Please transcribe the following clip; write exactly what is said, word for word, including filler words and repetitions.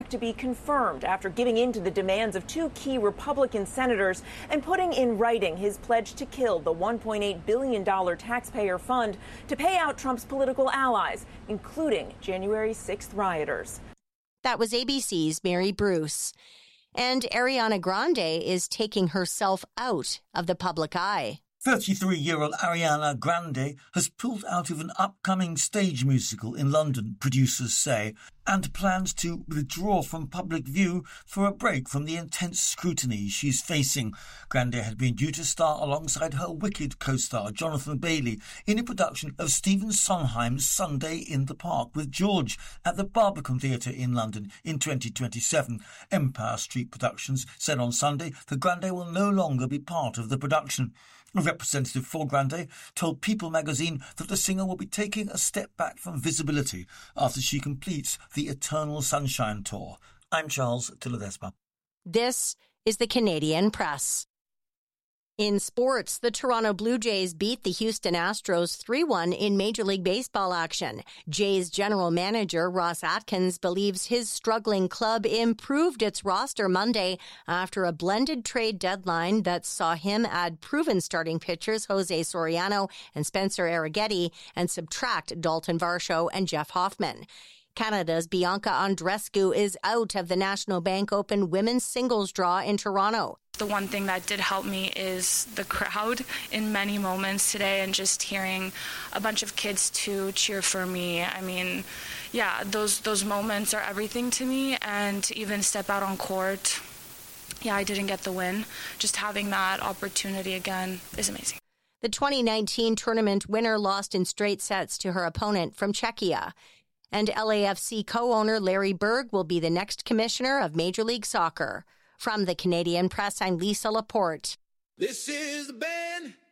hope to be confirmed after giving in to the demands of two key Republican senators and putting in writing his pledge to kill the one point eight billion dollars taxpayer fund to pay out Trump's political allies, including January sixth rioters. That was A B C's Mary Bruce. And Ariana Grande is taking herself out of the public eye. thirty-three-year-old Ariana Grande has pulled out of an upcoming stage musical in London, producers say, and plans to withdraw from public view for a break from the intense scrutiny she's facing. Grande had been due to star alongside her Wicked co-star Jonathan Bailey in a production of Stephen Sondheim's Sunday in the Park with George at the Barbican Theatre in London in twenty twenty-seven. Empire Street Productions said on Sunday that Grande will no longer be part of the production. A representative for Grande told People magazine that the singer will be taking a step back from visibility after she completes the Eternal Sunshine Tour. I'm Charles Tiladespa. This is the Canadian Press. In sports, the Toronto Blue Jays beat the Houston Astros three one in Major League Baseball action. Jays general manager Ross Atkins believes his struggling club improved its roster Monday after a blended trade deadline that saw him add proven starting pitchers Jose Soriano and Spencer Arrighetti and subtract Dalton Varsho and Jeff Hoffman. Canada's Bianca Andreescu is out of the National Bank Open women's singles draw in Toronto. The one thing that did help me is the crowd in many moments today and just hearing a bunch of kids to cheer for me. I mean, yeah, those those moments are everything to me, and to even step out on court, yeah, I didn't get the win. Just having that opportunity again is amazing. The twenty nineteen tournament winner lost in straight sets to her opponent from Czechia. And L A F C co-owner Larry Berg will be the next commissioner of Major League Soccer. From the Canadian Press, I'm Lisa Laporte. This is the band.